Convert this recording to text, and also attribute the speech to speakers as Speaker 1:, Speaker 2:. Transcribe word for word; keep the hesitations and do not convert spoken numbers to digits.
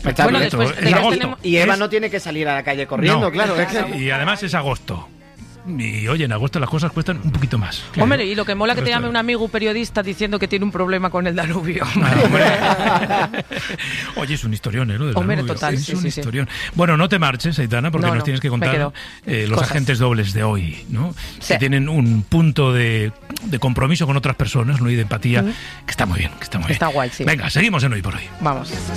Speaker 1: Bueno, después,
Speaker 2: es agosto.
Speaker 1: tenemos...
Speaker 3: Y Eva
Speaker 2: es...
Speaker 3: no tiene que salir a la calle corriendo,
Speaker 2: no,
Speaker 3: claro.
Speaker 2: Y además es agosto. Y oye, en agosto las cosas cuestan un poquito más.
Speaker 1: Claro. Hombre, y lo que mola que te llame un amigo periodista diciendo que tiene un problema con el Danubio.
Speaker 2: Ah, oye, es un historión, ¿eh? Del
Speaker 1: Hombre,
Speaker 2: Danubio.
Speaker 1: total,
Speaker 2: es
Speaker 1: sí,
Speaker 2: un
Speaker 1: sí,
Speaker 2: historión. Sí. Bueno, no te marches, Aitana, porque
Speaker 1: no,
Speaker 2: nos
Speaker 1: no,
Speaker 2: tienes que contar eh, los
Speaker 1: cosas.
Speaker 2: agentes dobles de hoy, ¿no?
Speaker 1: Sí.
Speaker 2: Que tienen un punto de, de compromiso con otras personas, ¿no? Y de empatía, mm. que está muy bien, que está muy
Speaker 1: está
Speaker 2: bien.
Speaker 1: guay, sí.
Speaker 2: Venga, seguimos en Hoy por Hoy.
Speaker 1: Vamos.